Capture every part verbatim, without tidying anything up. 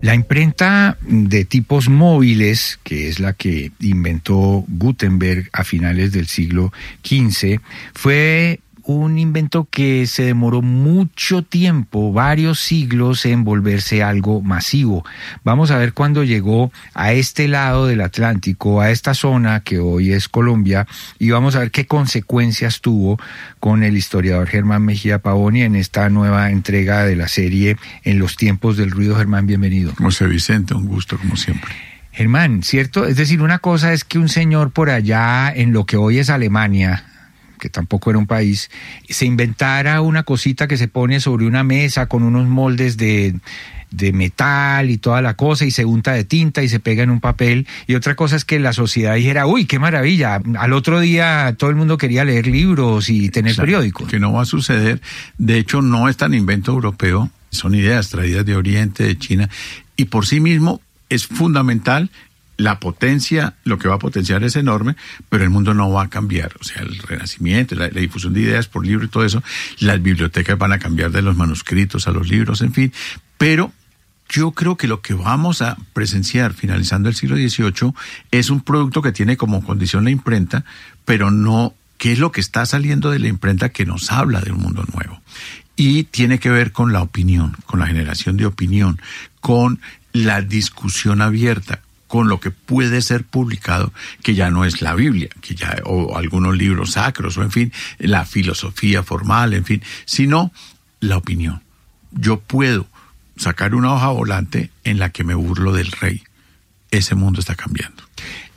La imprenta de tipos móviles, que es la que inventó Gutenberg a finales del siglo quince, fue un invento que se demoró mucho tiempo, varios siglos, en volverse algo masivo. Vamos a ver cuándo llegó a este lado del Atlántico, a esta zona que hoy es Colombia, y vamos a ver qué consecuencias tuvo con el historiador Germán Mejía Pavoni en esta nueva entrega de la serie En los tiempos del ruido. Germán, bienvenido. José Vicente, un gusto como siempre. Germán, ¿cierto? Es decir, una cosa es que un señor por allá en lo que hoy es Alemania, que tampoco era un país, se inventara una cosita que se pone sobre una mesa con unos moldes de, de metal y toda la cosa, y se unta de tinta y se pega en un papel, y otra cosa es que la sociedad dijera, uy, qué maravilla, al otro día todo el mundo quería leer libros y tener Claro, periódicos. Que no va a suceder. De hecho, no es tan invento europeo, son ideas traídas de Oriente, de China, y por sí mismo es fundamental. La potencia, lo que va a potenciar es enorme, pero el mundo no va a cambiar. O sea, el renacimiento, la, la difusión de ideas por libro y todo eso, las bibliotecas van a cambiar de los manuscritos a los libros, en fin. Pero yo creo que lo que vamos a presenciar finalizando el siglo dieciocho es un producto que tiene como condición la imprenta, pero no, ¿qué es lo que está saliendo de la imprenta que nos habla de un mundo nuevo? Y tiene que ver con la opinión, con la generación de opinión, con la discusión abierta, con lo que puede ser publicado, que ya no es la Biblia, que ya o algunos libros sacros, o en fin, la filosofía formal, en fin, sino la opinión. Yo puedo sacar una hoja volante en la que me burlo del rey. Ese mundo está cambiando.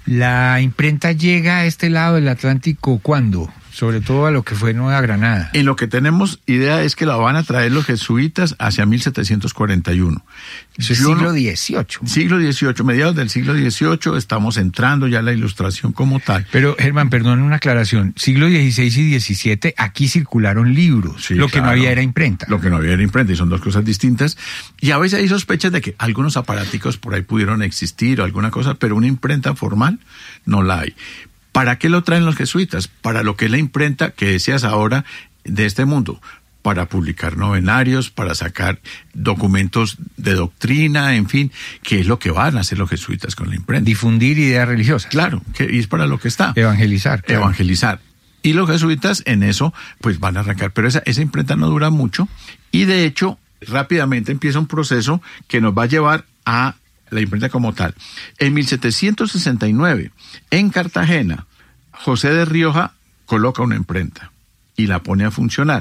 La imprenta llega a este lado del Atlántico, ¿cuándo? Sobre todo a lo que fue Nueva Granada. En lo que tenemos idea es que la van a traer los jesuitas hacia mil setecientos cuarenta y uno. Eso es Yo siglo no- dieciocho. Siglo dieciocho, mediados del siglo dieciocho, estamos entrando ya a la ilustración como tal. Pero, Germán, perdón, una aclaración. Siglo dieciséis y diecisiete, aquí circularon libros. Sí, lo que claro. no había era imprenta. Lo que no había era imprenta, y son dos cosas distintas. Y a veces hay sospechas de que algunos aparaticos por ahí pudieron existir o alguna cosa, pero una imprenta formal no la hay. ¿Para qué lo traen los jesuitas? Para lo que es la imprenta que decías ahora de este mundo. Para publicar novenarios, para sacar documentos de doctrina, en fin, que es lo que van a hacer los jesuitas con la imprenta. Difundir ideas religiosas. Claro, que y es para lo que está. Evangelizar. Claro. Evangelizar. Y los jesuitas en eso pues van a arrancar, pero esa, esa imprenta no dura mucho, y de hecho rápidamente empieza un proceso que nos va a llevar a la imprenta como tal. En mil setecientos sesenta y nueve, en Cartagena, José de Rioja coloca una imprenta y la pone a funcionar.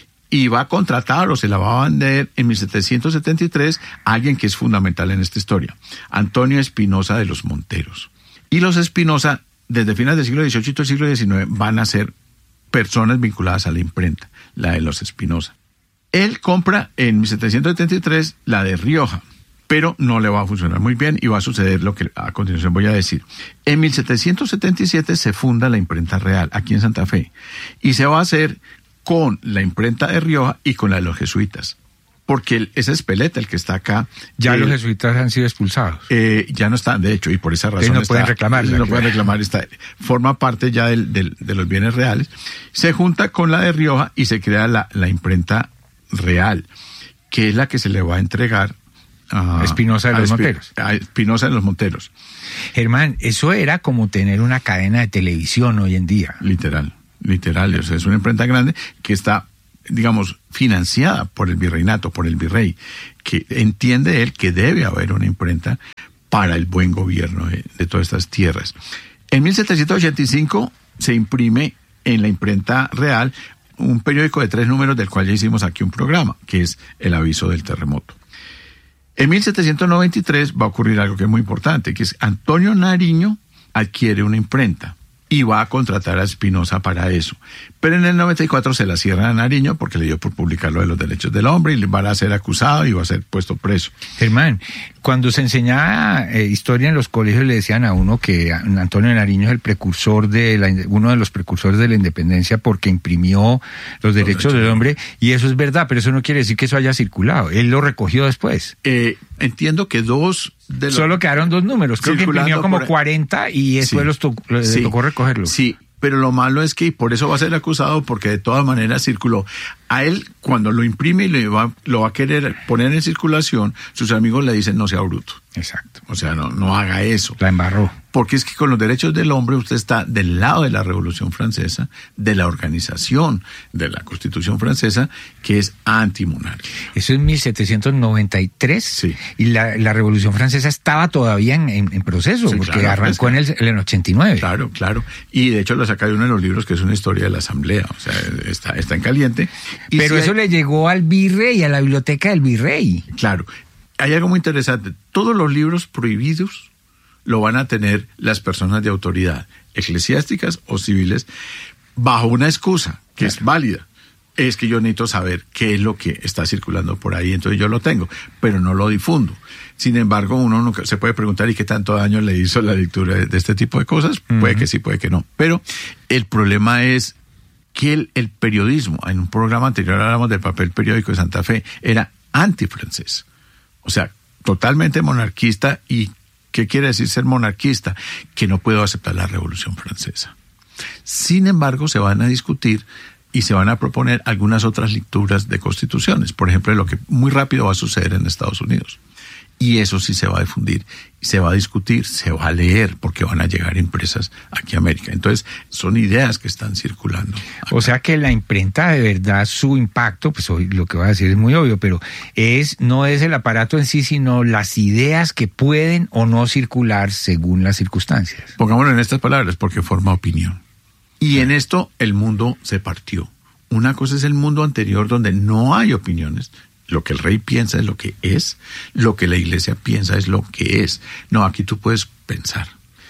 Y va a contratar o se la va a vender en mil setecientos setenta y tres a alguien que es fundamental en esta historia, Antonio Espinosa de los Monteros. Y los Espinosa, desde finales del siglo dieciocho y todo el siglo diecinueve, van a ser personas vinculadas a la imprenta, la de los Espinosa. Él compra en mil setecientos setenta y tres la de Rioja, pero no le va a funcionar muy bien y va a suceder lo que a continuación voy a decir. En mil setecientos setenta y siete se funda la Imprenta Real, aquí en Santa Fe, y se va a hacer con la imprenta de Rioja y con la de los jesuitas, porque el, ese Espeleta, el que está acá... Ya eh, los jesuitas han sido expulsados. Eh, ya no están, de hecho, y por esa razón no está, pueden reclamar. No pueden reclamar, está, forma parte ya del, del, de los bienes reales. Se junta con la de Rioja y se crea la, la Imprenta Real, que es la que se le va a entregar a Espinosa de a los Espi- Monteros. A Espinosa de los Monteros, Germán, eso era como tener una cadena de televisión hoy en día. literal, literal. O sea, es una imprenta grande que está, digamos, financiada por el virreinato, por el virrey, que entiende él que debe haber una imprenta para el buen gobierno de, de todas estas tierras. En mil setecientos ochenta y cinco se imprime en la Imprenta Real un periódico de tres números del cual ya hicimos aquí un programa, que es El Aviso del Terremoto. En mil setecientos noventa y tres va a ocurrir algo que es muy importante, que es Antonio Nariño adquiere una imprenta y va a contratar a Espinosa para eso. Pero en el noventa y cuatro se la cierran a Nariño porque le dio por publicar lo de los derechos del hombre y le van a ser acusado y va a ser puesto preso. Germán, cuando se enseñaba eh, historia en los colegios le decían a uno que Antonio Nariño es el precursor de la, uno de los precursores de la independencia porque imprimió los derechos, los derechos del hombre, y eso es verdad, pero eso no quiere decir que eso haya circulado. Él lo recogió después. Eh, entiendo que dos de los... Solo quedaron dos números, creo que imprimió como cuarenta y después sí, los to- le sí, tocó recogerlo. Sí, pero lo malo es que, y por eso va a ser acusado, porque de todas maneras circuló. A él, cuando lo imprime y lo va, lo va a querer poner en circulación, sus amigos le dicen no sea bruto. Exacto. O sea, no, no haga eso. La embarró. Porque es que con los derechos del hombre usted está del lado de la Revolución Francesa, de la organización de la Constitución Francesa, que es antimonárquica. Eso es mil setecientos noventa y tres. Sí. Y la, la Revolución Francesa estaba todavía en, en, en proceso, sí, porque claro, arrancó es que, en, el, en el ochenta y nueve. Claro, claro. Y de hecho lo saca de uno de los libros que es una historia de la Asamblea. O sea, está, está en caliente. Y Pero si eso hay... le llegó al virrey, a la biblioteca del virrey. Claro. Hay algo muy interesante. Todos los libros prohibidos lo van a tener las personas de autoridad, eclesiásticas o civiles, bajo una excusa que claro. es válida. Es que yo necesito saber qué es lo que está circulando por ahí, entonces yo lo tengo, pero no lo difundo. Sin embargo, uno nunca se puede preguntar, ¿y qué tanto daño le hizo la lectura de, de este tipo de cosas? Uh-huh. Puede que sí, puede que no. Pero el problema es que el, el periodismo, en un programa anterior hablamos del papel periódico de Santa Fe, era antifrancés. O sea, totalmente monarquista. ¿Y qué quiere decir ser monarquista? Que no puedo aceptar la Revolución Francesa. Sin embargo, se van a discutir y se van a proponer algunas otras lecturas de constituciones. Por ejemplo, lo que muy rápido va a suceder en Estados Unidos. Y eso sí se va a difundir, se va a discutir, se va a leer, porque van a llegar impresas aquí a América. Entonces, son ideas que están circulando acá. O sea que la imprenta, de verdad, su impacto, pues hoy lo que voy a decir es muy obvio, pero es no es el aparato en sí, sino las ideas que pueden o no circular según las circunstancias. Pongámoslo en estas palabras, porque forma opinión. Y sí. En esto el mundo se partió. Una cosa es el mundo anterior, donde no hay opiniones. Lo que el rey piensa es lo que es, lo que la iglesia piensa es lo que es. No, aquí tú puedes pensar.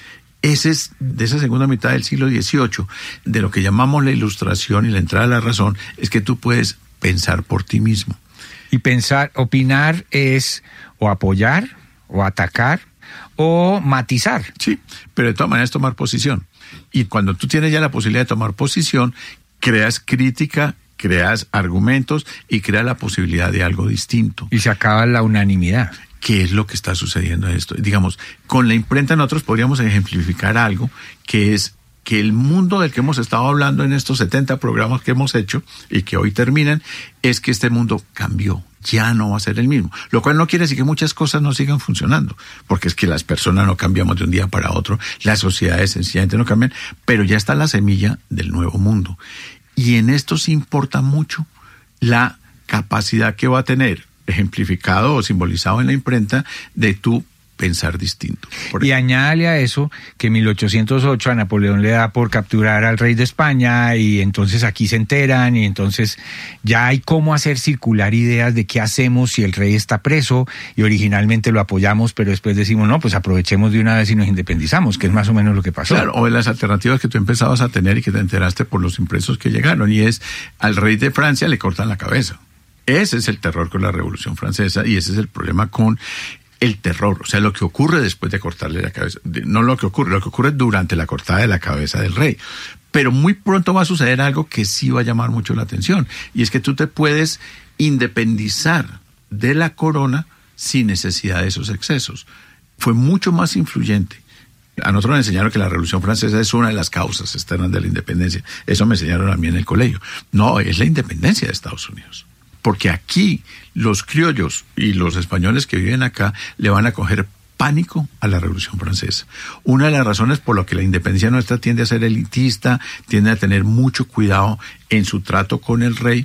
Ese es de esa segunda mitad del siglo dieciocho, de lo que llamamos la ilustración y la entrada a la razón, es que tú puedes pensar por ti mismo. Y pensar, opinar es o apoyar, o atacar, o matizar. Sí, pero de todas maneras tomar posición. Y cuando tú tienes ya la posibilidad de tomar posición, creas crítica, creas argumentos y creas la posibilidad de algo distinto. Y se acaba la unanimidad. ¿Qué es lo que está sucediendo en esto? Digamos, con la imprenta nosotros podríamos ejemplificar algo que es que el mundo del que hemos estado hablando en estos setenta programas que hemos hecho y que hoy terminan, es que este mundo cambió. Ya no va a ser el mismo. Lo cual no quiere decir que muchas cosas no sigan funcionando, porque es que las personas no cambiamos de un día para otro, las sociedades sencillamente no cambian, pero ya está la semilla del nuevo mundo. Y en esto sí importa mucho la capacidad que va a tener, ejemplificado o simbolizado en la imprenta, de tú pensar distinto. Por y añádale a eso que en mil ochocientos ocho a Napoleón le da por capturar al rey de España y entonces aquí se enteran y entonces ya hay cómo hacer circular ideas de qué hacemos si el rey está preso y originalmente lo apoyamos, pero después decimos no, pues aprovechemos de una vez y nos independizamos, que es más o menos lo que pasó. Claro, o de las alternativas que tú empezabas a tener y que te enteraste por los impresos que llegaron, y es al rey de Francia le cortan la cabeza. Ese es el terror con la Revolución Francesa y ese es el problema con el terror, o sea, lo que ocurre después de cortarle la cabeza, no lo que ocurre, lo que ocurre durante la cortada de la cabeza del rey. Pero muy pronto va a suceder algo que sí va a llamar mucho la atención, y es que tú te puedes independizar de la corona sin necesidad de esos excesos. Fue mucho más influyente. A nosotros nos enseñaron que la Revolución Francesa es una de las causas externas de la independencia. Eso me enseñaron a mí en el colegio. No, es la independencia de Estados Unidos. Porque aquí los criollos y los españoles que viven acá le van a coger pánico a la Revolución Francesa. Una de las razones por la que la independencia nuestra tiende a ser elitista, tiende a tener mucho cuidado en su trato con el rey,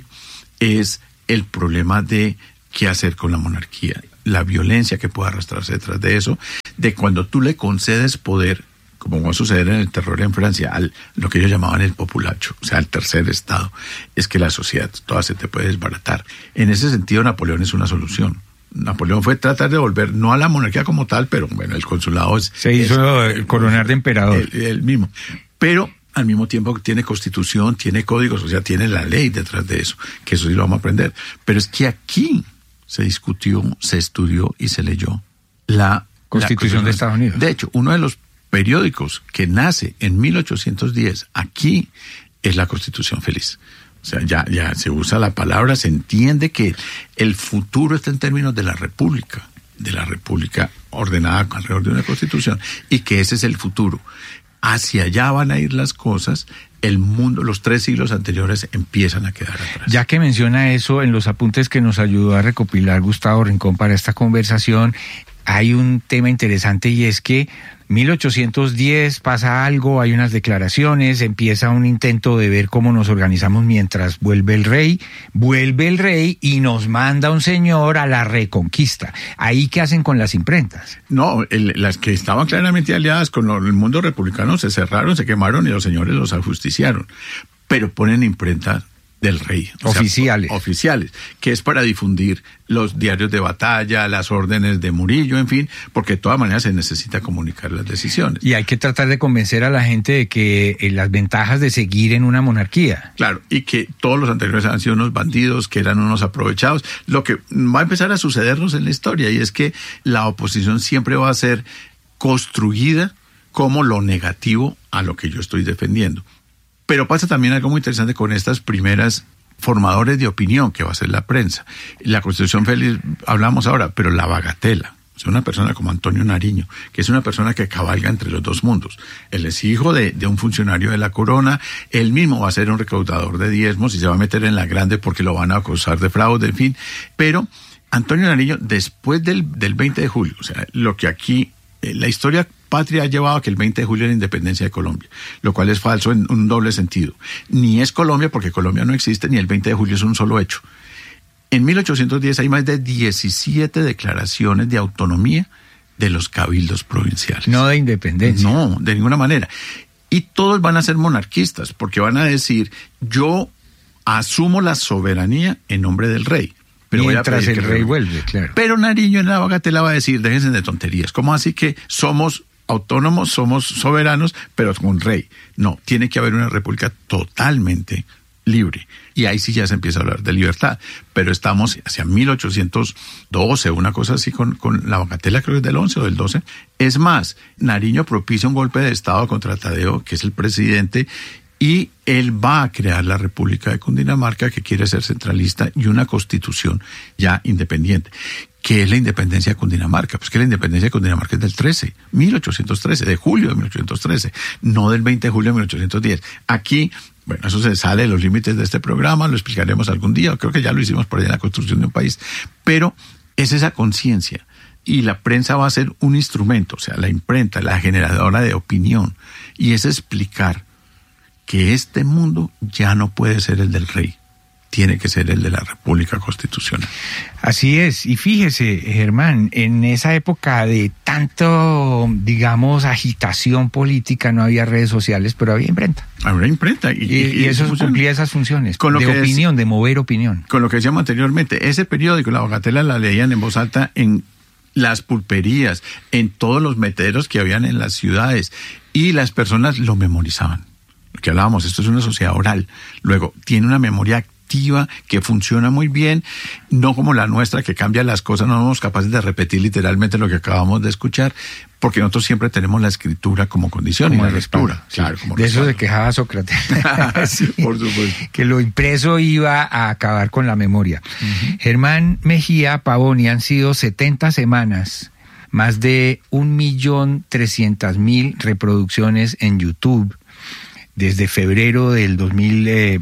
es el problema de qué hacer con la monarquía, la violencia que puede arrastrarse detrás de eso, de cuando tú le concedes poder, como va a suceder en el terror en Francia, al lo que ellos llamaban el populacho, o sea, el tercer estado, es que la sociedad toda se te puede desbaratar. En ese sentido, Napoleón es una solución. Napoleón fue tratar de volver, no a la monarquía como tal, pero bueno, el consulado es... Se hizo es, el coronar de emperador. El, el mismo. Pero al mismo tiempo tiene constitución, tiene códigos, o sea, tiene la ley detrás de eso, que eso sí lo vamos a aprender. Pero es que aquí se discutió, se estudió y se leyó la... Constitución la, de Estados Unidos. De hecho, uno de los periódicos que nace en mil ochocientos diez aquí es la Constitución Feliz. O sea, ya, ya se usa la palabra, se entiende que el futuro está en términos de la República, de la República ordenada alrededor de una Constitución, y que ese es el futuro. hacia allá van a ir las cosas, el mundo, los tres siglos anteriores empiezan a quedar atrás. Ya que menciona eso, en los apuntes que nos ayudó a recopilar Gustavo Rincón para esta conversación, hay un tema interesante y es que mil ochocientos diez pasa algo, hay unas declaraciones, empieza un intento de ver cómo nos organizamos mientras vuelve el rey, vuelve el rey y nos manda un señor a la reconquista. ¿Ahí qué hacen con las imprentas? No, el, las que estaban claramente aliadas con lo, el mundo republicano se cerraron, se quemaron y los señores los ajusticiaron. Pero ponen imprentas del rey. Oficiales. Sea, oficiales, que es para difundir los diarios de batalla, las órdenes de Murillo, en fin, porque de todas maneras se necesita comunicar las decisiones. Y hay que tratar de convencer a la gente de que eh, las ventajas de seguir en una monarquía. Claro, y que todos los anteriores han sido unos bandidos, que eran unos aprovechados. Lo que va a empezar a sucedernos en la historia, y es que la oposición siempre va a ser construida como lo negativo a lo que yo estoy defendiendo. Pero pasa también algo muy interesante con estas primeras formadores de opinión que va a ser la prensa. La Constitución Félix hablamos ahora, pero la bagatela. O sea, una persona como Antonio Nariño, que es una persona que cabalga entre los dos mundos. Él es hijo de, de un funcionario de la corona, él mismo va a ser un recaudador de diezmos y se va a meter en la grande porque lo van a acusar de fraude, en fin. Pero Antonio Nariño, después del, del veinte de julio, o sea, lo que aquí, eh, la historia patria ha llevado a que el veinte de julio es la independencia de Colombia, lo cual es falso en un doble sentido. Ni es Colombia, porque Colombia no existe, ni el veinte de julio es un solo hecho. En mil ochocientos diez hay más de diecisiete declaraciones de autonomía de los cabildos provinciales. No de independencia. No, de ninguna manera. Y todos van a ser monarquistas, porque van a decir, yo asumo la soberanía en nombre del rey. Pero mientras voy a el rey vuelve, claro. Pero Nariño en la bagatela va a decir, déjense de tonterías. ¿Cómo así que somos autónomos, somos soberanos, pero con rey? No, tiene que haber una república totalmente libre. Y ahí sí ya se empieza a hablar de libertad. Pero estamos hacia mil ochocientos doce, una cosa así con, con la bagatela, creo que es del once o del doce. Es más, Nariño propicia un golpe de Estado contra Tadeo, que es el presidente, y él va a crear la República de Cundinamarca, que quiere ser centralista, y una constitución ya independiente. ¿Qué es la independencia de Cundinamarca? Pues que la independencia de Cundinamarca es del trece, mil ochocientos trece, de julio de mil ochocientos trece, no del veinte de julio de mil ochocientos diez. Aquí, bueno, eso se sale de los límites de este programa, lo explicaremos algún día, creo que ya lo hicimos por ahí en la construcción de un país, pero es esa conciencia. Y la prensa va a ser un instrumento, o sea, la imprenta, la generadora de opinión, y es explicar que este mundo ya no puede ser el del rey, tiene que ser el de la República Constitucional. Así es, y fíjese, Germán, en esa época de tanto, digamos, agitación política, no había redes sociales, pero había imprenta. Había imprenta. Y, y, y, y eso cumplía esas funciones, con lo de que opinión, es, de mover opinión. Con lo que decíamos anteriormente, ese periódico, La Bagatela, la leían en voz alta en las pulperías, en todos los meteros que habían en las ciudades, y las personas lo memorizaban. Que hablábamos, esto es una sociedad oral. Luego, tiene una memoria activa que funciona muy bien, no como la nuestra que cambia las cosas, no somos capaces de repetir literalmente lo que acabamos de escuchar, porque nosotros siempre tenemos la escritura como condición como y la lectura. Sí. Claro, como de respaldo. Eso se quejaba Sócrates. Sí, por supuesto. Que lo impreso iba a acabar con la memoria. Uh-huh. Germán Mejía Pavoni, han sido setenta semanas, más de un millón trescientas mil reproducciones en YouTube. Desde febrero del dos mil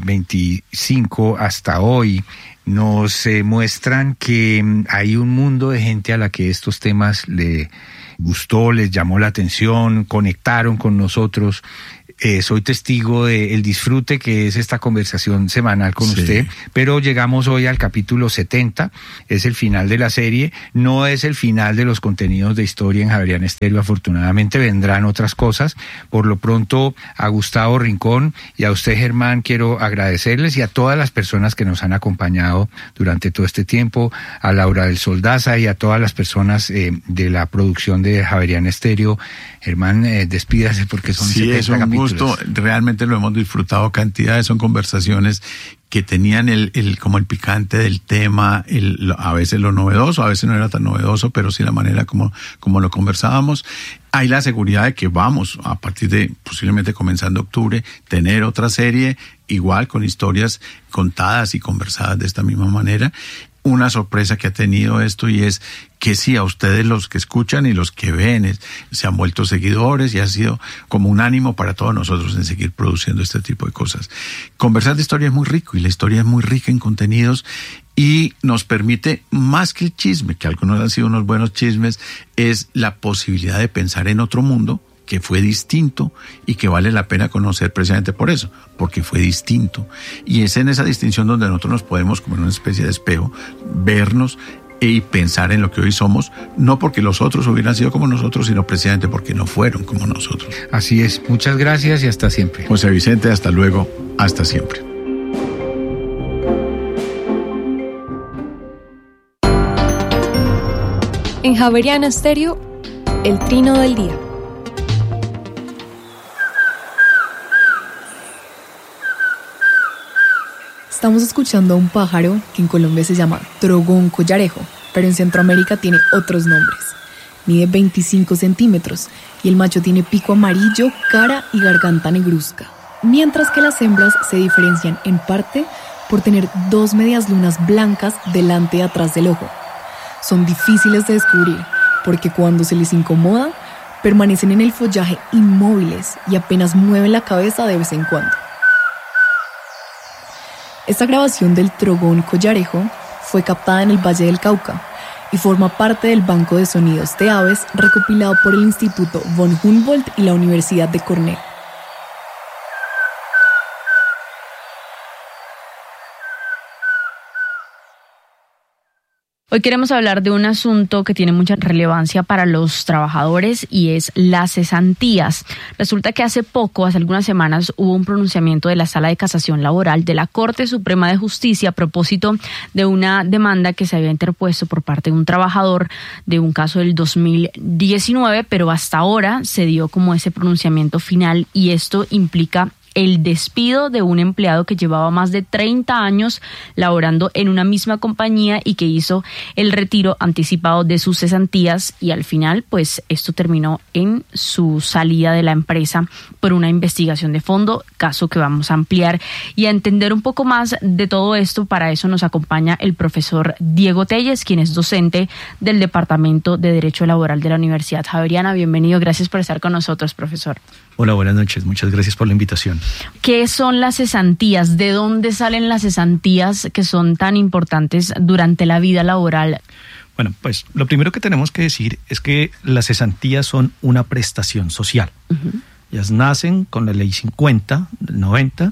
veinticinco hasta hoy, nos eh, muestran que hay un mundo de gente a la que estos temas le gustó, les llamó la atención, conectaron con nosotros. Eh, soy testigo del disfrute que es esta conversación semanal con sí. usted, pero llegamos hoy al capítulo setenta, es el final de la serie, no es el final de los contenidos de historia en Javeriana Estéreo, afortunadamente vendrán otras cosas. Por lo pronto, a Gustavo Rincón y a usted, Germán, quiero agradecerles, y a todas las personas que nos han acompañado durante todo este tiempo, a Laura del Soldaza y a todas las personas eh, de la producción de Javeriana Estéreo. Germán, eh, despídase porque son sí, setenta es un capítulos. Gusto, realmente lo hemos disfrutado cantidades, son conversaciones que tenían el, el como el picante del tema, el, a veces lo novedoso, a veces no era tan novedoso, pero sí la manera como, como lo conversábamos. Hay la seguridad de que vamos, a partir de posiblemente comenzando octubre, tener otra serie igual con historias contadas y conversadas de esta misma manera. una sorpresa que ha tenido esto, y es que sí, a ustedes los que escuchan y los que ven es, se han vuelto seguidores, y ha sido como un ánimo para todos nosotros en seguir produciendo este tipo de cosas. Conversar de historia es muy rico, y la historia es muy rica en contenidos, y nos permite, más que el chisme, que algunos han sido unos buenos chismes, es la posibilidad de pensar en otro mundo que fue distinto y que vale la pena conocer precisamente por eso, porque fue distinto. Y es en esa distinción donde nosotros nos podemos, como en una especie de espejo, vernos y pensar en lo que hoy somos, no porque los otros hubieran sido como nosotros, sino precisamente porque no fueron como nosotros. Así es, muchas gracias y hasta siempre. José Vicente, hasta luego, hasta siempre. En Javeriana Stereo, el trino del día. Estamos escuchando a un pájaro que en Colombia se llama trogón collarejo, pero en Centroamérica tiene otros nombres. Mide veinticinco centímetros y el macho tiene pico amarillo, cara y garganta negruzca, mientras que las hembras se diferencian en parte por tener dos medias lunas blancas delante y atrás del ojo. Son difíciles de descubrir porque cuando se les incomoda, permanecen en el follaje inmóviles y apenas mueven la cabeza de vez en cuando. Esta grabación del trogón collarejo fue captada en el Valle del Cauca y forma parte del Banco de Sonidos de Aves recopilado por el Instituto von Humboldt y la Universidad de Cornell. Hoy queremos hablar de un asunto que tiene mucha relevancia para los trabajadores y es las cesantías. Resulta que hace poco, hace algunas semanas, hubo un pronunciamiento de la Sala de Casación Laboral de la Corte Suprema de Justicia a propósito de una demanda que se había interpuesto por parte de un trabajador de un caso del dos mil diecinueve, pero hasta ahora se dio como ese pronunciamiento final y esto implica el despido de un empleado que llevaba más de treinta años laborando en una misma compañía y que hizo el retiro anticipado de sus cesantías y al final pues esto terminó en su salida de la empresa por una investigación de fondo, caso que vamos a ampliar y a entender un poco más de todo esto. Para eso nos acompaña el profesor Diego Telles, quien es docente del Departamento de Derecho Laboral de la Universidad Javeriana. Bienvenido, gracias por estar con nosotros, profesor. Hola, buenas noches. Muchas gracias por la invitación. ¿Qué son las cesantías? ¿De dónde salen las cesantías que son tan importantes durante la vida laboral? Bueno, pues lo primero que tenemos que decir es que las cesantías son una prestación social. Uh-huh. Ellas nacen con la ley cincuenta del noventa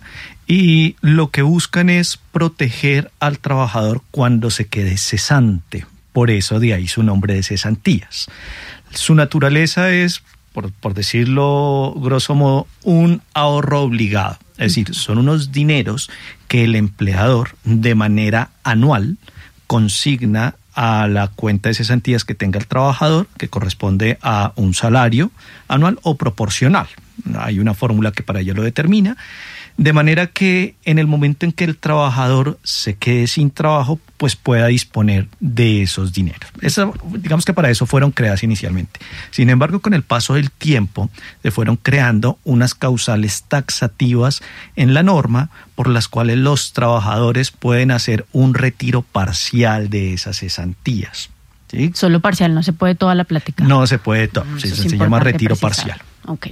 y lo que buscan es proteger al trabajador cuando se quede cesante. Por eso de ahí su nombre de cesantías. Su naturaleza es, Por, por decirlo grosso modo, un ahorro obligado. Es decir, son unos dineros que el empleador de manera anual consigna a la cuenta de cesantías que tenga el trabajador, que corresponde a un salario anual o proporcional. Hay una fórmula que para ello lo determina. De manera que en el momento en que el trabajador se quede sin trabajo, pues pueda disponer de esos dineros. Eso, digamos que para eso fueron creadas inicialmente. Sin embargo, con el paso del tiempo, se fueron creando unas causales taxativas en la norma por las cuales los trabajadores pueden hacer un retiro parcial de esas cesantías. ¿Sí? Solo parcial, no se puede toda la plática. No se puede todo, mm, sí, se, se llama retiro precisar. Parcial. Ok.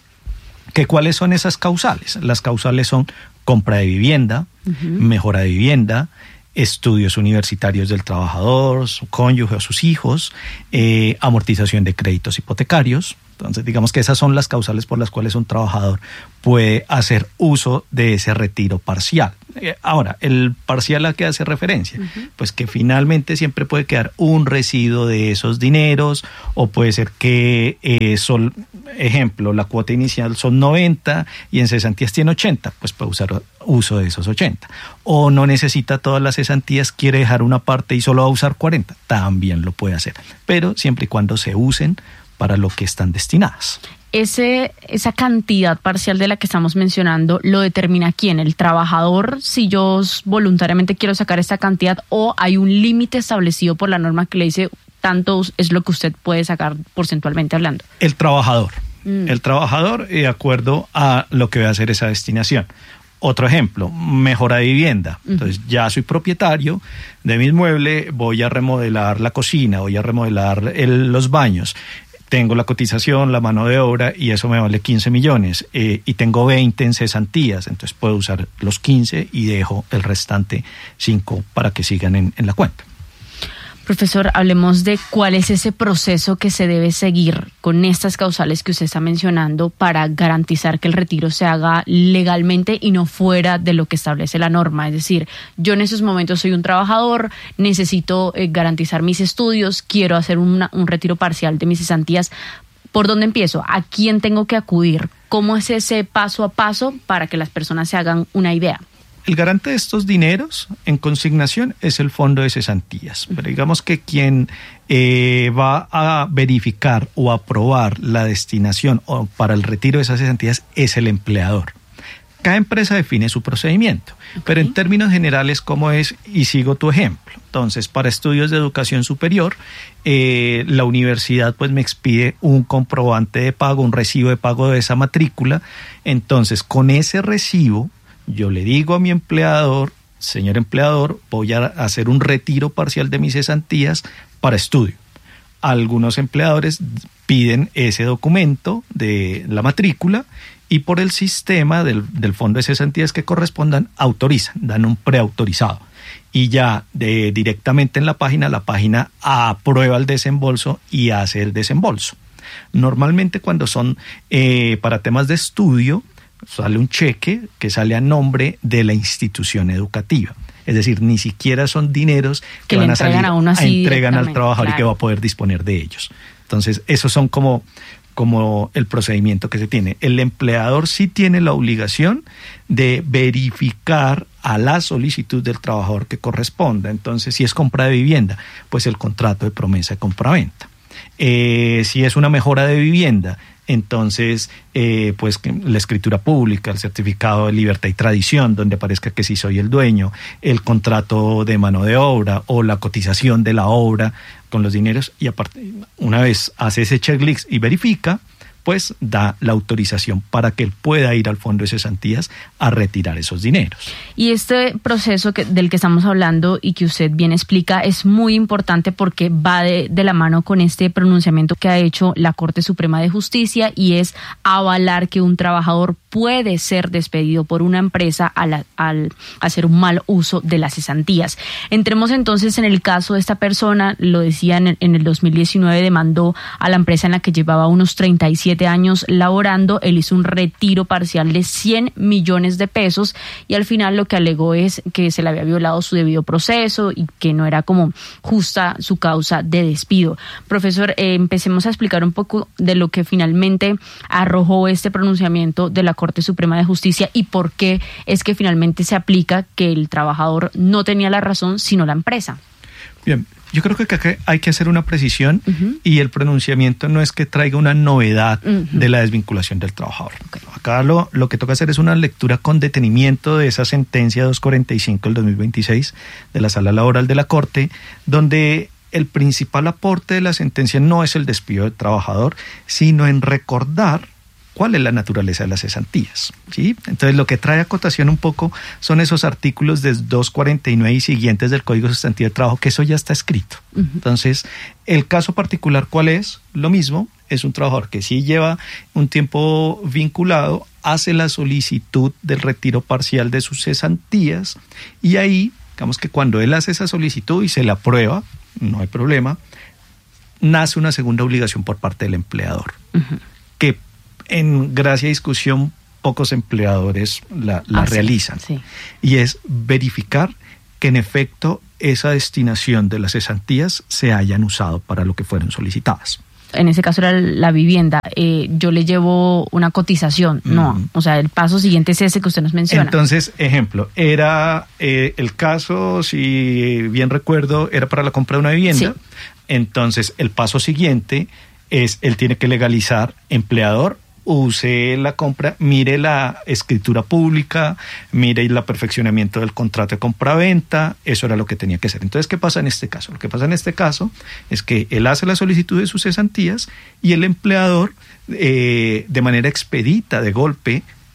¿Que cuáles son esas causales? Las causales son compra de vivienda, uh-huh. mejora de vivienda, estudios universitarios del trabajador, su cónyuge o sus hijos, eh, amortización de créditos hipotecarios. Entonces, digamos que esas son las causales por las cuales un trabajador puede hacer uso de ese retiro parcial. Eh, ahora, ¿el parcial a qué hace referencia? Uh-huh. Pues que finalmente siempre puede quedar un residuo de esos dineros, o puede ser que, eh, son, ejemplo, la cuota inicial son noventa y en cesantías tiene ochenta, pues puede usar uso de esos ochenta. O no necesita todas las cesantías, quiere dejar una parte y solo va a usar cuarenta, también lo puede hacer, pero siempre y cuando se usen para lo que están destinadas. Ese, esa cantidad parcial de la que estamos mencionando, ¿lo determina quién? ¿El trabajador, si yo voluntariamente quiero sacar esta cantidad, o hay un límite establecido por la norma que le dice tanto es lo que usted puede sacar porcentualmente hablando? El trabajador. Mm. El trabajador, de acuerdo a lo que va a hacer esa destinación. Otro ejemplo, mejora de vivienda. Entonces, uh-huh. ya soy propietario de mi inmueble, voy a remodelar la cocina, voy a remodelar el, los baños. Tengo la cotización, la mano de obra y eso me vale quince millones eh, y tengo veinte en cesantías, entonces puedo usar los quince y dejo el restante cinco para que sigan en, en la cuenta. Profesor, hablemos de cuál es ese proceso que se debe seguir con estas causales que usted está mencionando para garantizar que el retiro se haga legalmente y no fuera de lo que establece la norma. Es decir, yo en esos momentos soy un trabajador, necesito eh, garantizar mis estudios, quiero hacer una, un retiro parcial de mis cesantías. ¿Por dónde empiezo? ¿A quién tengo que acudir? ¿Cómo es ese paso a paso para que las personas se hagan una idea? El garante de estos dineros en consignación es el fondo de cesantías. Pero digamos que quien eh, va a verificar o aprobar la destinación o para el retiro de esas cesantías es el empleador. Cada empresa define su procedimiento, okay. pero en términos generales, ¿cómo es? Y sigo tu ejemplo. Entonces, para estudios de educación superior, eh, la universidad pues me expide un comprobante de pago, un recibo de pago de esa matrícula. Entonces, con ese recibo, yo le digo a mi empleador, señor empleador, voy a hacer un retiro parcial de mis cesantías para estudio. Algunos empleadores piden ese documento de la matrícula y por el sistema del, del fondo de cesantías que correspondan, autorizan, dan un preautorizado. Y ya de, directamente en la página, la página aprueba el desembolso y hace el desembolso. Normalmente cuando son eh, para temas de estudio, sale un cheque que sale a nombre de la institución educativa. Es decir, ni siquiera son dineros que, que van a salir a uno así a entregan al trabajador, claro. y que va a poder disponer de ellos. Entonces, esos son como, como el procedimiento que se tiene. El empleador sí tiene la obligación de verificar a la solicitud del trabajador que corresponda. Entonces, si es compra de vivienda, pues el contrato de promesa de compraventa. Eh, si es una mejora de vivienda, entonces eh, pues la escritura pública, el certificado de libertad y tradición donde aparezca que sí soy el dueño, el contrato de mano de obra o la cotización de la obra con los dineros, y aparte una vez hace ese checklist y verifica, pues da la autorización para que él pueda ir al fondo de cesantías a retirar esos dineros. Y este proceso que, del que estamos hablando y que usted bien explica es muy importante porque va de, de la mano con este pronunciamiento que ha hecho la Corte Suprema de Justicia, y es avalar que un trabajador puede ser despedido por una empresa al, al hacer un mal uso de las cesantías. Entremos entonces en el caso de esta persona. Lo decía, en el, en el dos mil diecinueve demandó a la empresa en la que llevaba unos treinta y siete años laborando. Él hizo un retiro parcial de cien millones de pesos y al final lo que alegó es que se le había violado su debido proceso y que no era como justa su causa de despido. Profesor, eh, empecemos a explicar un poco de lo que finalmente arrojó este pronunciamiento de la Corte Suprema de Justicia y por qué es que finalmente se aplica que el trabajador no tenía la razón, sino la empresa. Bien. Yo creo que acá hay que hacer una precisión, uh-huh. y el pronunciamiento no es que traiga una novedad uh-huh. de la desvinculación del trabajador. Okay. Acá lo, lo que toca hacer es una lectura con detenimiento de esa sentencia doscientos cuarenta y cinco del dos mil veintiséis de la Sala Laboral de la Corte, donde el principal aporte de la sentencia no es el despido del trabajador, sino en recordar cuál es la naturaleza de las cesantías, ¿sí? Entonces, lo que trae a cotación un poco son esos artículos de doscientos cuarenta y nueve y siguientes del Código Sustantivo del Trabajo, que eso ya está escrito. Uh-huh. Entonces, el caso particular, ¿cuál es? Lo mismo, es un trabajador que sí lleva un tiempo vinculado, hace la solicitud del retiro parcial de sus cesantías, y ahí, digamos que cuando él hace esa solicitud y se la aprueba, no hay problema, nace una segunda obligación por parte del empleador, uh-huh. que en gracia y discusión pocos empleadores la, la ah, realizan, sí, sí. y es verificar que en efecto esa destinación de las cesantías se hayan usado para lo que fueron solicitadas. En ese caso era la vivienda, eh, yo le llevo una cotización, mm. no, o sea, el paso siguiente es ese que usted nos menciona. Entonces, ejemplo, era eh, el caso, si bien recuerdo, era para la compra de una vivienda, sí. entonces el paso siguiente es, él tiene que legalizar empleador, use la compra, mire la escritura pública, mire el perfeccionamiento del contrato de compra-venta, eso era lo que tenía que hacer. Entonces, ¿qué pasa en este caso? Lo que pasa en este caso es que él hace la solicitud de sus cesantías y el empleador, eh, de manera expedita, de golpe,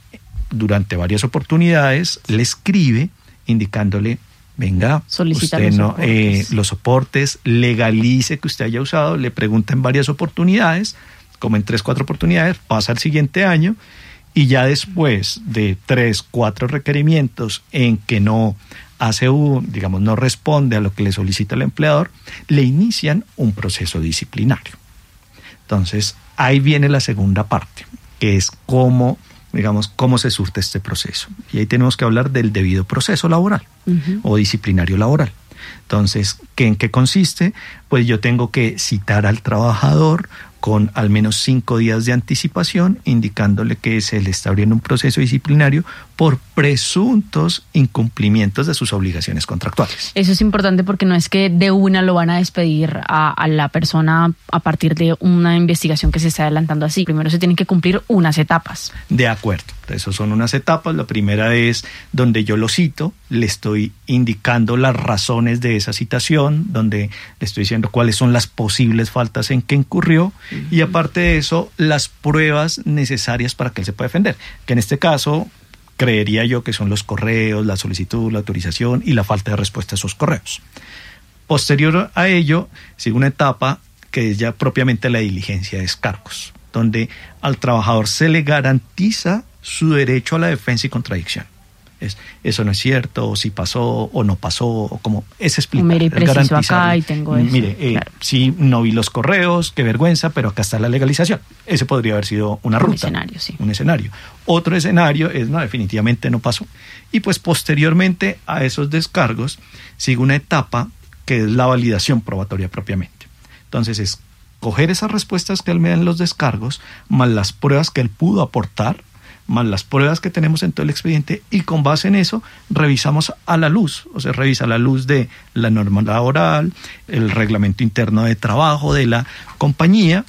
durante varias oportunidades le escribe indicándole, venga, solicita usted los, no, soportes. Eh, los soportes, legalice que usted haya usado, le pregunta en varias oportunidades, como en tres, cuatro oportunidades, pasa el siguiente año y ya después de tres, cuatro requerimientos en que no hace un, digamos, no responde a lo que le solicita el empleador, le inician un proceso disciplinario. Entonces, ahí viene la segunda parte, que es cómo, digamos, cómo se surte este proceso. Y ahí tenemos que hablar del debido proceso laboral uh-huh. o disciplinario laboral. Entonces, ¿qué, ¿en qué consiste? Pues yo tengo que citar al trabajador con al menos cinco días de anticipación, indicándole que se le está abriendo un proceso disciplinario por presuntos incumplimientos de sus obligaciones contractuales. Eso es importante porque no es que de una lo van a despedir a, a la persona a partir de una investigación que se está adelantando así. Primero se tienen que cumplir unas etapas. De acuerdo. Esas son unas etapas. La primera es donde yo lo cito, le estoy indicando las razones de esa citación, donde le estoy diciendo cuáles son las posibles faltas en que incurrió uh-huh. y aparte de eso, las pruebas necesarias para que él se pueda defender. Que en este caso, creería yo que son los correos, la solicitud, la autorización y la falta de respuesta a esos correos. Posterior a ello, sigue una etapa que es ya propiamente la diligencia de descargos, donde al trabajador se le garantiza su derecho a la defensa y contradicción. Es, eso no es cierto, o si pasó o no pasó, o como es explicar. Mire, preciso acá y tengo eso. Mire, eh, claro. sí, no vi los correos, qué vergüenza, pero acá está la legalización. Ese podría haber sido una ruta. Un escenario, sí. Un escenario. Otro escenario es, no, definitivamente no pasó. Y pues posteriormente a esos descargos sigue una etapa que es la validación probatoria propiamente. Entonces es coger esas respuestas que él me da en los descargos, más las pruebas que él pudo aportar, más las pruebas que tenemos en todo el expediente, y con base en eso revisamos a la luz, o sea, revisa a la luz de la norma laboral, el reglamento interno de trabajo de la compañía,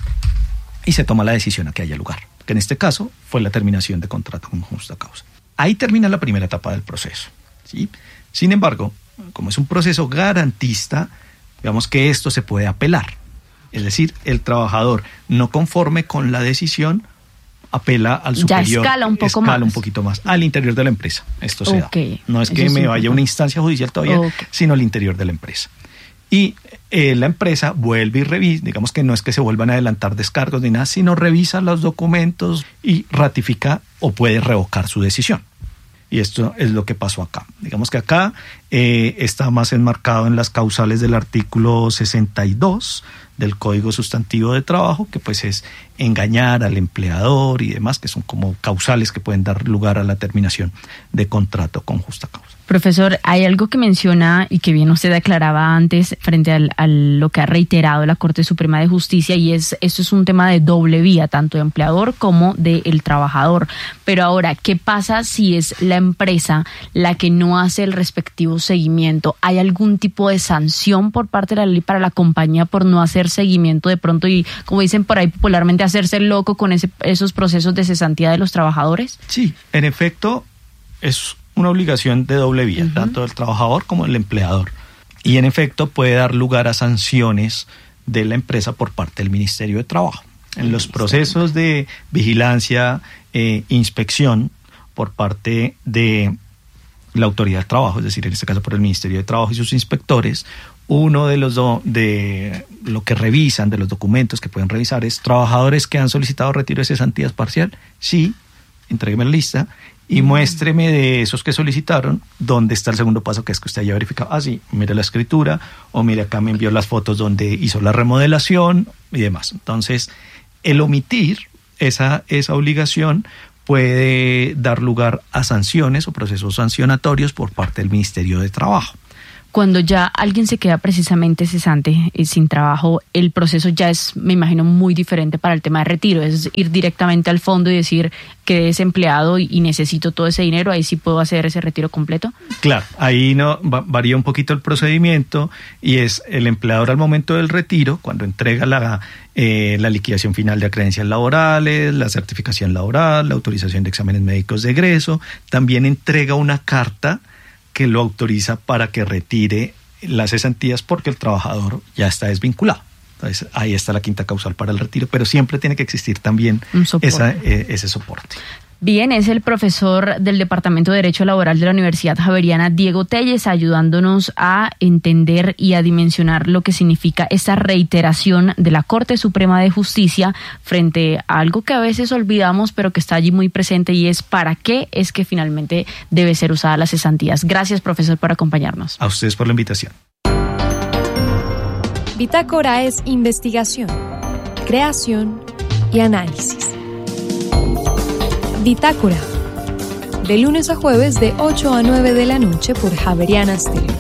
y se toma la decisión a que haya lugar, que en este caso fue la terminación de contrato con justa causa. Ahí termina la primera etapa del proceso, ¿sí? Sin embargo, como es un proceso garantista, digamos que esto se puede apelar, es decir, el trabajador no conforme con la decisión apela al superior. Ya escala un poco escala más. un poquito más al interior de la empresa. Esto se okay. da. No es que Eso me es vaya a una instancia judicial todavía, okay. sino al interior de la empresa. Y eh, la empresa vuelve y revisa, digamos que no es que se vuelvan a adelantar descargos ni nada, sino revisa los documentos y ratifica o puede revocar su decisión. Y esto es lo que pasó acá. Digamos que acá eh, está más enmarcado en las causales del artículo sesenta y dos del Código Sustantivo de Trabajo, que pues es engañar al empleador y demás, que son como causales que pueden dar lugar a la terminación de contrato con justa causa. Profesor, hay algo que menciona y que bien usted aclaraba antes frente al, a lo que ha reiterado la Corte Suprema de Justicia, y es esto es un tema de doble vía, tanto de empleador como del trabajador. Pero ahora, ¿qué pasa si es la empresa la que no hace el respectivo seguimiento? ¿Hay algún tipo de sanción por parte de la ley para la compañía por no hacer seguimiento de pronto y, como dicen por ahí popularmente, hacerse loco con ese, esos procesos de cesantía de los trabajadores? Sí, en efecto, es una obligación de doble vía, uh-huh. tanto del trabajador como del empleador. Y en efecto puede dar lugar a sanciones de la empresa por parte del Ministerio de Trabajo. En los procesos de vigilancia, eh, inspección por parte de la Autoridad de Trabajo, es decir, en este caso por el Ministerio de Trabajo y sus inspectores, uno de los do, de lo que revisan, de los documentos que pueden revisar, es trabajadores que han solicitado retiro de cesantías parcial. Sí, entrégueme la lista y muéstreme de esos que solicitaron dónde está el segundo paso, que es que usted haya verificado. Ah, sí, mire la escritura, o mire acá me envió las fotos donde hizo la remodelación y demás. Entonces, el omitir esa, esa obligación puede dar lugar a sanciones o procesos sancionatorios por parte del Ministerio de Trabajo. Cuando ya alguien se queda precisamente cesante, eh, sin trabajo, el proceso ya es, me imagino, muy diferente para el tema de retiro. Es ir directamente al fondo y decir que desempleado y, y necesito todo ese dinero, ahí sí puedo hacer ese retiro completo. Claro, ahí no va, varía un poquito el procedimiento, y es el empleador al momento del retiro, cuando entrega la, eh, la liquidación final de acreencias laborales, la certificación laboral, la autorización de exámenes médicos de egreso, también entrega una carta que lo autoriza para que retire las cesantías porque el trabajador ya está desvinculado. Entonces ahí está la quinta causal para el retiro, pero siempre tiene que existir también esa, eh, ese soporte. Bien, es el profesor del Departamento de Derecho Laboral de la Universidad Javeriana, Diego Telles, ayudándonos a entender y a dimensionar lo que significa esta reiteración de la Corte Suprema de Justicia frente a algo que a veces olvidamos, pero que está allí muy presente, y es para qué es que finalmente debe ser usada las cesantías. Gracias, profesor, por acompañarnos. A ustedes por la invitación. Bitácora es investigación, creación y análisis. Bitácora, de lunes a jueves de ocho a nueve de la noche por Javeriana Estéreo.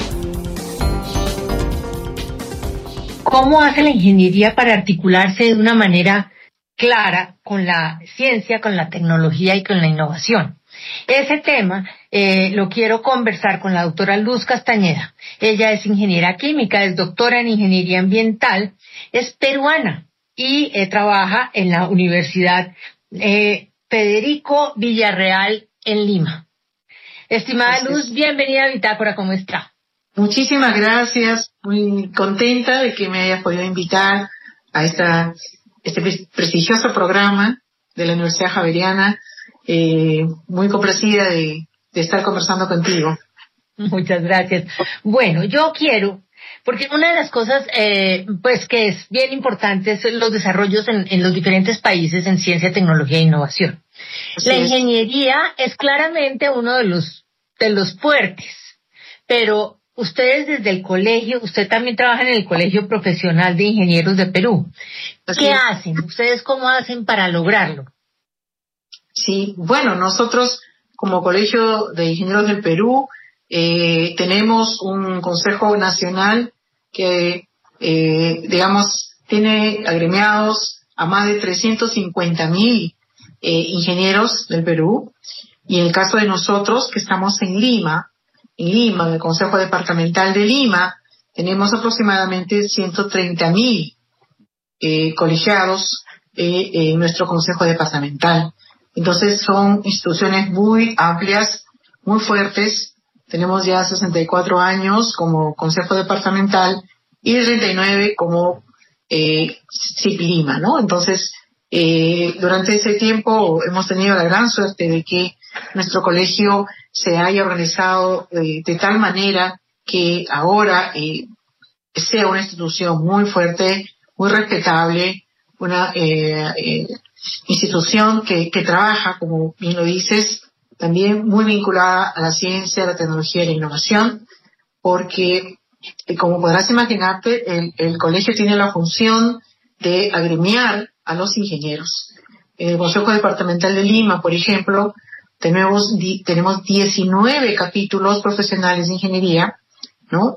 ¿Cómo hace la ingeniería para articularse de una manera clara con la ciencia, con la tecnología y con la innovación? Ese tema eh, lo quiero conversar con la doctora Luz Castañeda. Ella es ingeniera química, es doctora en ingeniería ambiental, es peruana y eh, trabaja en la Universidad eh, Federico Villarreal en Lima. Estimada gracias. Luz, bienvenida a Bitácora, ¿cómo está? Muchísimas gracias, muy contenta de que me hayas podido invitar a esta este prestigioso programa de la Universidad Javeriana, eh, muy complacida de, de estar conversando contigo. Muchas gracias. Bueno, yo quiero, porque una de las cosas eh, pues que es bien importante es los desarrollos en, en los diferentes países en ciencia, tecnología e innovación. Así la ingeniería es. es claramente uno de los de los fuertes, pero ustedes desde el colegio, usted también trabaja en el Colegio Profesional de Ingenieros de Perú. Así ¿Qué es. hacen? ¿Ustedes cómo hacen para lograrlo? Sí, bueno, nosotros como Colegio de Ingenieros del Perú eh, tenemos un Consejo Nacional que, eh, digamos, tiene agremiados a más de trescientos cincuenta mil eh, ingenieros del Perú. Y en el caso de nosotros, que estamos en Lima, en Lima, en el Consejo Departamental de Lima, tenemos aproximadamente ciento treinta mil eh, colegiados eh, en nuestro Consejo Departamental. Entonces son instituciones muy amplias, muy fuertes. Tenemos ya sesenta y cuatro años como Consejo Departamental y treinta y nueve como eh, C I P Lima, ¿no? Entonces, eh, durante ese tiempo hemos tenido la gran suerte de que nuestro colegio se haya organizado eh, de tal manera que ahora eh, sea una institución muy fuerte, muy respetable, una eh, eh, institución que, que trabaja, como bien lo dices, también muy vinculada a la ciencia, la tecnología y la innovación, porque, eh, como podrás imaginarte, el, el colegio tiene la función de agremiar a los ingenieros. En el Consejo Departamental de Lima, por ejemplo, tenemos, di, tenemos diecinueve capítulos profesionales de ingeniería, ¿no?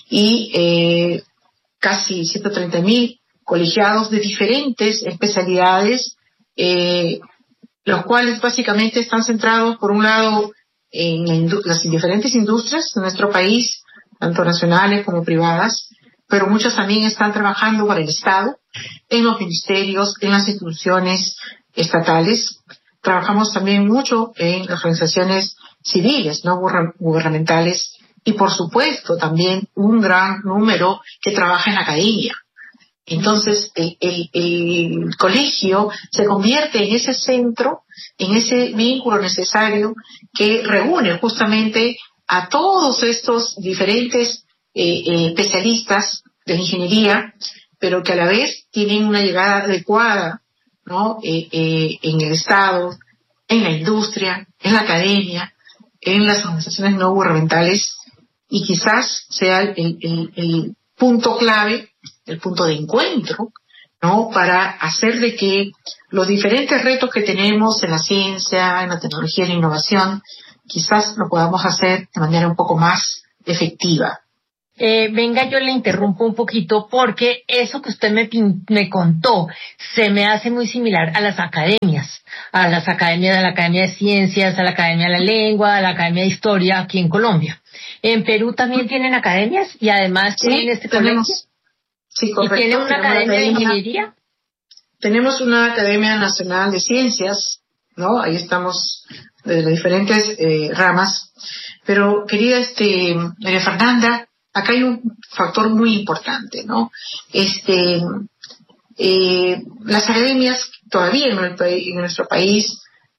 Y eh, casi ciento treinta mil colegiados de diferentes especialidades, eh, los cuales básicamente están centrados, por un lado, en la las diferentes industrias de nuestro país, tanto nacionales como privadas, pero muchos también están trabajando para el Estado, en los ministerios, en las instituciones estatales. Trabajamos también mucho en las organizaciones civiles, no gubernamentales, y por supuesto también un gran número que trabaja en la academia. Entonces el, el, el colegio se convierte en ese centro, en ese vínculo necesario que reúne justamente a todos estos diferentes eh, eh, especialistas de la ingeniería, pero que a la vez tienen una llegada adecuada, ¿no? Eh, eh, en el Estado, en la industria, en la academia, en las organizaciones no gubernamentales, y quizás sea el, el, el punto clave, el punto de encuentro, ¿no? Para hacer de que los diferentes retos que tenemos en la ciencia, en la tecnología y la innovación, quizás lo podamos hacer de manera un poco más efectiva. Eh, venga, yo le interrumpo un poquito porque eso que usted me, me contó se me hace muy similar a las academias, a las academias, a la Academia de Ciencias, a la Academia de la Lengua, a la Academia de Historia aquí en Colombia. ¿En Perú también tienen academias y además sí, tienen este tenemos, colegio? Sí, correcto. ¿Y tienen una tenemos academia, academia de ingeniería? Tenemos una Academia Nacional de Ciencias, ¿no? Ahí estamos de las diferentes eh, ramas. Pero, querida este, María Fernanda, acá hay un factor muy importante, ¿no? Este, eh, las academias todavía en, el, en nuestro país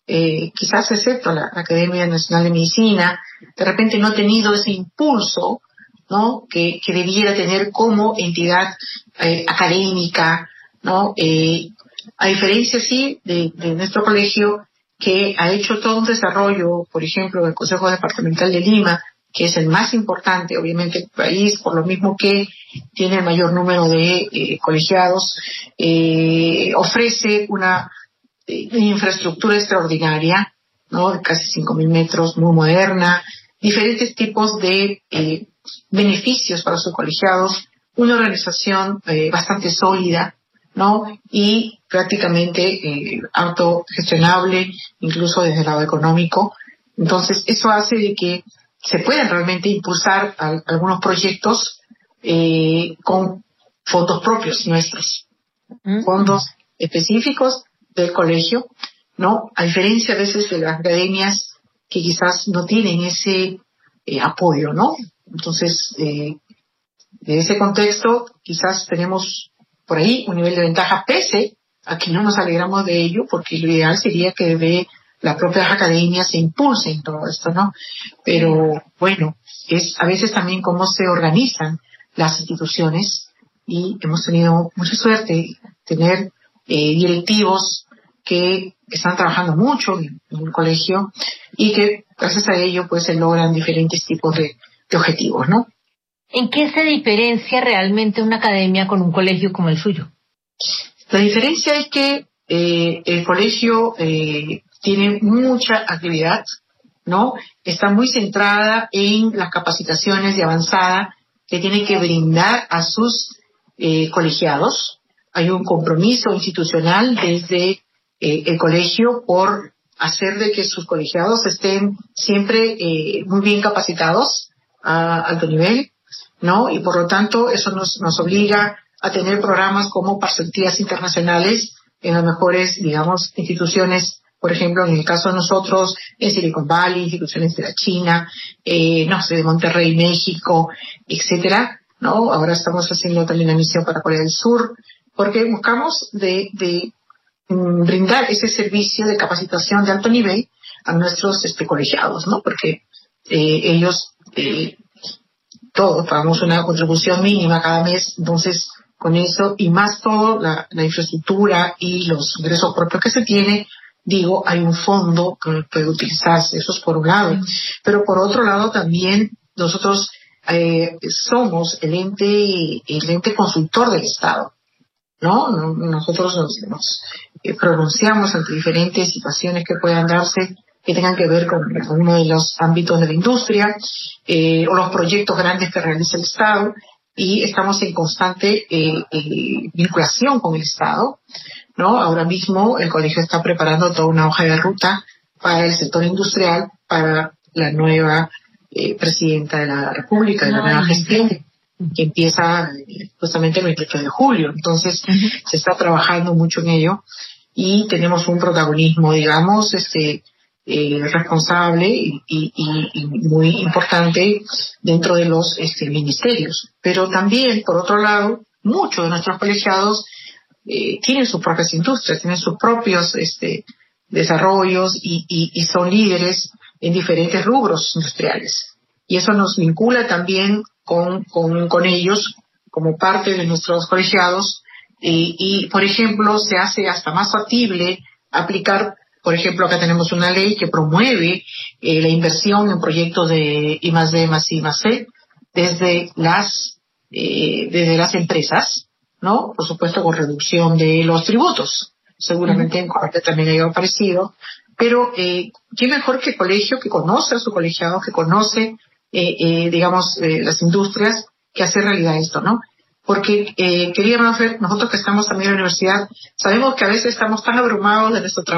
eh, quizás excepto la Academia Nacional de Medicina, de repente no ha tenido ese impulso, ¿no? Que, que debiera tener como entidad eh, académica, ¿no? Eh, a diferencia, sí, de, de nuestro colegio, que ha hecho todo un desarrollo, por ejemplo, del Consejo Departamental de Lima, que es el más importante, obviamente, del país, por lo mismo que tiene el mayor número de eh, colegiados, eh, ofrece una, eh, una infraestructura extraordinaria, ¿no? De casi cinco mil metros, muy moderna, diferentes tipos de eh, beneficios para sus colegiados, una organización eh, bastante sólida, ¿no? Y prácticamente eh, autogestionable, incluso desde el lado económico. Entonces, eso hace de que se pueden realmente impulsar a, algunos proyectos eh, con fondos propios nuestros, mm. fondos específicos del colegio, ¿no? A diferencia a veces de las academias que quizás no tienen ese eh, apoyo, ¿no? Entonces, eh, de ese contexto, quizás tenemos por ahí un nivel de ventaja, pese a que no nos alegramos de ello, porque lo ideal sería que de las propias academias se impulsen todo esto, ¿no? Pero bueno, es a veces también cómo se organizan las instituciones, y hemos tenido mucha suerte de tener eh, directivos que están trabajando mucho en, en el colegio y que gracias a ello pues se logran diferentes tipos de, de objetivos, ¿no? ¿En qué se diferencia realmente una academia con un colegio como el suyo? La diferencia es que eh, el colegio eh, tiene mucha actividad, ¿no? Está muy centrada en las capacitaciones de avanzada que tiene que brindar a sus eh, colegiados. Hay un compromiso institucional desde eh, el colegio por hacer de que sus colegiados estén siempre eh, muy bien capacitados a alto nivel, ¿no? Y por lo tanto eso nos, nos obliga a tener programas como pasantías internacionales en las mejores, digamos, instituciones, por ejemplo, en el caso de nosotros, en Silicon Valley, instituciones de la China, eh, no sé, de Monterrey, México, etcétera, ¿no? Ahora estamos haciendo también la misión para Corea del Sur, porque buscamos de, de mm, brindar ese servicio de capacitación de alto nivel a nuestros este, colegiados, ¿no? Porque eh, ellos, eh, todos pagamos una contribución mínima cada mes, entonces con eso y más todo la, la infraestructura y los ingresos propios que se tiene, digo, hay un fondo que puede utilizarse, eso es por un lado, pero por otro lado también nosotros eh, somos el ente, el ente consultor del Estado, ¿no? Nosotros nos, nos eh, pronunciamos ante diferentes situaciones que puedan darse que tengan que ver con uno de los ámbitos de la industria eh, o los proyectos grandes que realiza el Estado, y estamos en constante eh, eh, vinculación con el Estado, ¿no? Ahora mismo el colegio está preparando toda una hoja de ruta para el sector industrial, para la nueva eh, presidenta de la República, de la nueva gestión, que empieza eh, justamente el veintiocho de julio. Entonces, uh-huh. se está trabajando mucho en ello y tenemos un protagonismo, digamos, este eh, responsable y, y, y muy importante dentro de los este, ministerios. Pero también, por otro lado, muchos de nuestros colegiados Eh, tienen sus propias industrias, tienen sus propios este, desarrollos y, y, y son líderes en diferentes rubros industriales. Y eso nos vincula también con, con, con ellos como parte de nuestros colegiados y, y, por ejemplo, se hace hasta más factible aplicar, por ejemplo, acá tenemos una ley que promueve eh, la inversión en proyectos de I más D más I más C desde las, eh, desde las empresas, ¿no? Por supuesto, con reducción de los tributos. Seguramente en Colombia también hay algo parecido. Pero, eh, ¿qué mejor que el colegio que conoce a su colegiado, que conoce, eh, eh, digamos, eh, las industrias, que hacer realidad esto, ¿no? Porque, eh, queríamos ver, nosotros que estamos también en la universidad, sabemos que a veces estamos tan abrumados de nuestro trabajo